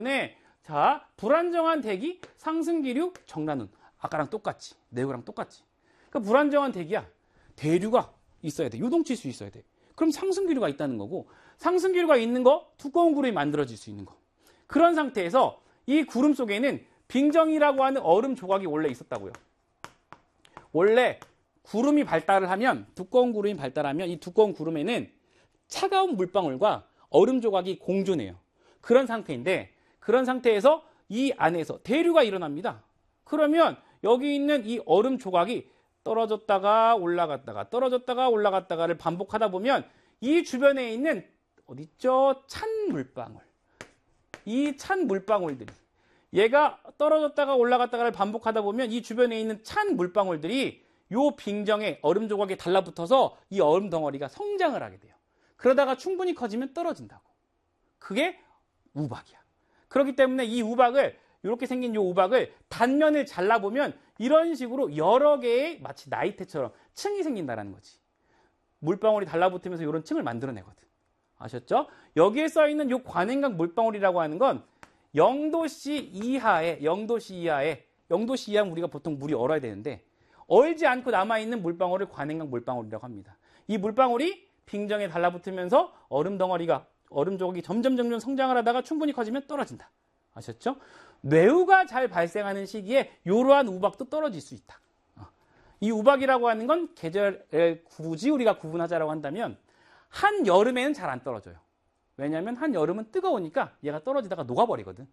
네, 자, 불안정한 대기, 상승기류, 정난운. 아까랑 똑같지. 내용이랑 똑같지. 그러니까 불안정한 대기야. 대류가 있어야 돼. 요동칠 수 있어야 돼. 그럼 상승기류가 있다는 거고, 상승기류가 있는 거, 두꺼운 구름이 만들어질 수 있는 거. 그런 상태에서 이 구름 속에는 빙정이라고 하는 얼음 조각이 원래 있었다고요. 원래 구름이 발달을 하면, 두꺼운 구름이 발달하면 이 두꺼운 구름에는 차가운 물방울과 얼음 조각이 공존해요. 그런 상태인데, 그런 상태에서 이 안에서 대류가 일어납니다. 그러면 여기 있는 이 얼음 조각이 떨어졌다가 올라갔다가 떨어졌다가 올라갔다가를 반복하다 보면 이 주변에 있는 어딨죠? 찬 물방울. 이 찬 물방울들이 얘가 떨어졌다가 올라갔다가를 반복하다 보면 이 주변에 있는 찬 물방울들이 요 빙정에 얼음 조각에 달라붙어서 이 얼음 덩어리가 성장을 하게 돼요. 그러다가 충분히 커지면 떨어진다고. 그게 우박이야. 그렇기 때문에 이 우박을 이렇게 생긴 이 우박을 단면을 잘라보면 이런 식으로 여러 개의 마치 나이테처럼 층이 생긴다는 거지. 물방울이 달라붙으면서 이런 층을 만들어내거든. 아셨죠? 여기에 써있는 이 관행각 물방울이라고 하는 건 0도씨 이하에 0도씨 이하면 우리가 보통 물이 얼어야 되는데 얼지 않고 남아있는 물방울을 관행각 물방울이라고 합니다. 이 물방울이 빙정에 달라붙으면서 얼음 조각이 점점 성장을 하다가 충분히 커지면 떨어진다. 아셨죠? 뇌우가 잘 발생하는 시기에 이러한 우박도 떨어질 수 있다. 이 우박이라고 하는 건 계절을 굳이 우리가 구분하자라고 한다면 한여름에는 잘 안 떨어져요. 왜냐하면 한여름은 뜨거우니까 얘가 떨어지다가 녹아버리거든.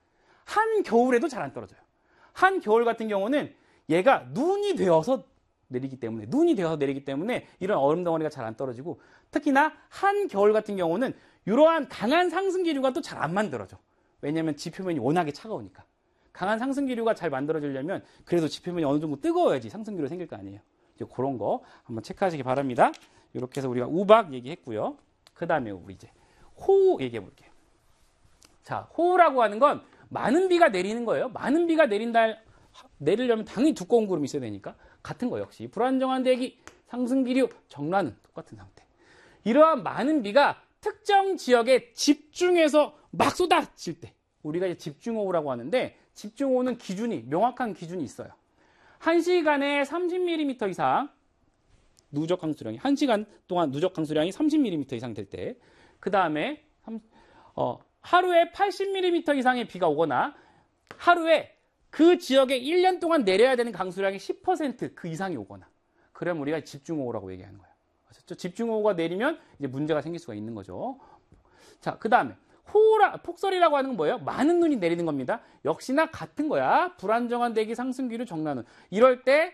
한겨울에도 잘 안 떨어져요. 한겨울 같은 경우는 얘가 눈이 되어서 내리기 때문에 이런 얼음 덩어리가 잘 안 떨어지고, 특히나 한겨울 같은 경우는 이러한 강한 상승기류가 또 잘 안 만들어져. 왜냐하면 지표면이 워낙에 차가우니까. 강한 상승기류가 잘 만들어지려면 그래도 지표면이 어느 정도 뜨거워야지 상승기류가 생길 거 아니에요. 이제 그런 거 한번 체크하시기 바랍니다. 이렇게 해서 우리가 우박 얘기했고요. 그 다음에 우리 이제 호우 얘기해 볼게요. 자, 호우라고 하는 건 많은 비가 내리는 거예요. 많은 비가 내리려면 당연히 두꺼운 구름이 있어야 되니까 같은 거 역시 불안정한 대기, 상승기류, 정난운 똑같은 상태. 이러한 많은 비가 특정 지역에 집중해서 막 쏟아질 때 우리가 이제 집중호우라고 하는데, 집중호우는 명확한 기준이 있어요. 1시간에 30mm 이상 누적 강수량이 1시간 동안 누적 강수량이 30mm 이상 될 때, 그 다음에 하루에 80mm 이상의 비가 오거나 하루에 그 지역에 1년 동안 내려야 되는 강수량의 10% 그 이상이 오거나, 그러면 우리가 집중호우라고 얘기하는 거예요. 아셨죠? 집중호우가 내리면 이제 문제가 생길 수가 있는 거죠. 자, 그 다음에 폭설이라고 하는 건 뭐예요? 많은 눈이 내리는 겁니다. 역시나 같은 거야. 불안정한 대기, 상승기류, 정난운. 이럴 때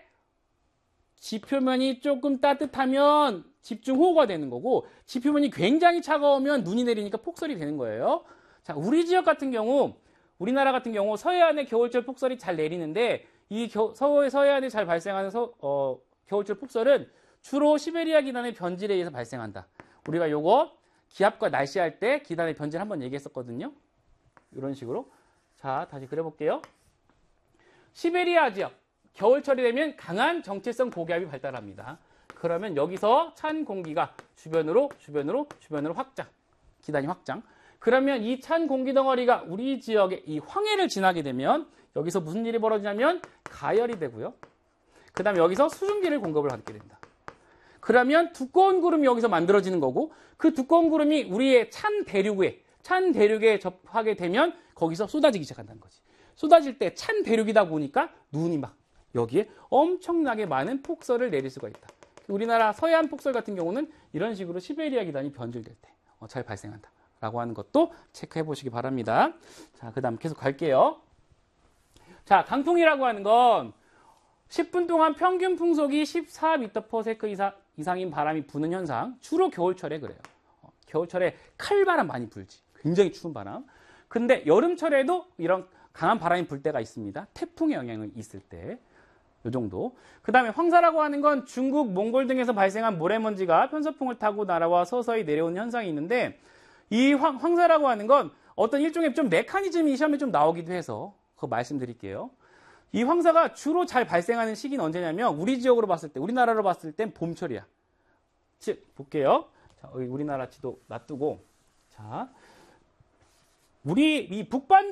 지표면이 조금 따뜻하면 집중호우가 되는 거고, 지표면이 굉장히 차가우면 눈이 내리니까 폭설이 되는 거예요. 자, 우리 지역 같은 경우, 우리나라 같은 경우 서해안에 겨울철 폭설이 잘 내리는데, 이 서해안에 잘 발생하는 겨울철 폭설은 주로 시베리아 기단의 변질에 의해서 발생한다. 우리가 요거 기압과 날씨 할 때 기단의 변질 한번 얘기했었거든요. 이런 식으로. 자, 다시 그려볼게요. 시베리아 지역, 겨울철이 되면 강한 정체성 고기압이 발달합니다. 그러면 여기서 찬 공기가 주변으로 확장, 기단이 확장. 그러면 이 찬 공기 덩어리가 우리 지역의 이 황해를 지나게 되면 여기서 무슨 일이 벌어지냐면 가열이 되고요. 그 다음에 여기서 수증기를 공급을 받게 된다. 그러면 두꺼운 구름이 여기서 만들어지는 거고, 그 두꺼운 구름이 우리의 찬 대륙에 접하게 되면 거기서 쏟아지기 시작한다는 거지. 쏟아질 때 찬 대륙이다 보니까 눈이 막 여기에 엄청나게 많은 폭설을 내릴 수가 있다. 우리나라 서해안 폭설 같은 경우는 이런 식으로 시베리아 기단이 변질될 때 잘 발생한다 라고 하는 것도 체크해 보시기 바랍니다. 자, 그 다음 계속 갈게요. 자, 강풍이라고 하는 건 10분 동안 평균 풍속이 14m/s 이상인 바람이 부는 현상, 주로 겨울철에 그래요. 겨울철에 칼바람 많이 불지, 굉장히 추운 바람. 근데 여름철에도 이런 강한 바람이 불 때가 있습니다. 태풍의 영향이 있을 때. 요 정도. 그 다음에 황사라고 하는 건 중국, 몽골 등에서 발생한 모래먼지가 편서풍을 타고 날아와 서서히 내려오는 현상이 있는데, 이 황사라고 하는 건 어떤 일종의 좀 메커니즘이 시험에 좀 나오기도 해서 그거 말씀드릴게요. 이 황사가 주로 잘 발생하는 시기는 언제냐면 우리 지역으로 봤을 때, 우리나라로 봤을 땐 봄철이야. 즉, 볼게요. 자, 우리나라 지도 놔두고, 자, 우리 이 북반